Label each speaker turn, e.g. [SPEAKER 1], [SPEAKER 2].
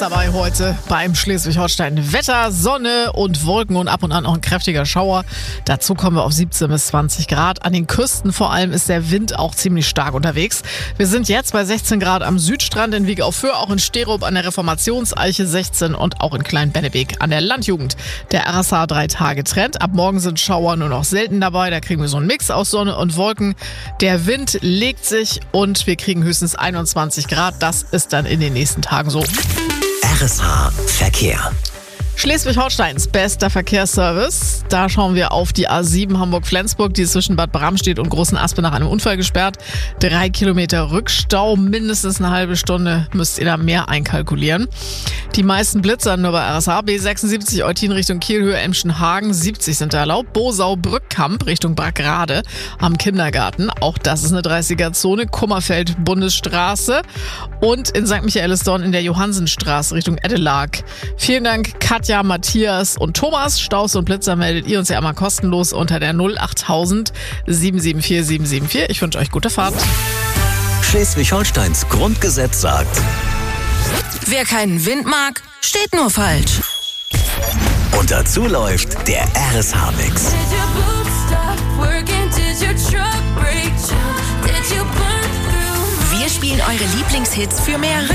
[SPEAKER 1] dabei heute beim Schleswig-Holstein. Wetter, Sonne und Wolken und ab und an auch ein kräftiger Schauer. Dazu kommen wir auf 17 bis 20 Grad. An den Küsten vor allem ist der Wind auch ziemlich stark unterwegs. Wir sind jetzt bei 16 Grad am Südstrand in Wieg auf Föhr, auch in Sterup an der Reformationseiche 16 und auch in Klein-Bennebeek an der Landjugend. Der RSH 3 Tage Trend. Ab morgen sind Schauer nur noch selten dabei. Da kriegen wir so einen Mix aus Sonne und Wolken. Der Wind legt sich und wir kriegen höchstens 21 Grad. Das ist dann in den nächsten Tagen so.
[SPEAKER 2] RSH Verkehr.
[SPEAKER 1] Schleswig-Holsteins bester Verkehrsservice. Da schauen wir auf die A7 Hamburg-Flensburg, die zwischen Bad Bramstedt und Großen Aspe nach einem Unfall gesperrt. 3 Kilometer Rückstau, mindestens eine halbe Stunde müsst ihr da mehr einkalkulieren. Die meisten Blitzer nur bei RSH. B76 Eutin Richtung Kiel, Emschenhagen, 70 sind da erlaubt. Bosau-Brückkamp Richtung Brackrade am Kindergarten. Auch das ist eine 30er-Zone. Kummerfeld-Bundesstraße. Und in St. Michaelisdorn in der Johannsenstraße Richtung Eddelag. Vielen Dank, Katja, Matthias und Thomas. Staus und Blitzer meldet ihr uns ja einmal kostenlos unter der 08000 774 774. Ich wünsche euch gute Fahrt.
[SPEAKER 2] Schleswig-Holsteins Grundgesetz sagt:
[SPEAKER 3] Wer keinen Wind mag, steht nur falsch.
[SPEAKER 2] Und dazu läuft der RSH-Mix.
[SPEAKER 3] Wir spielen eure Lieblingshits für mehr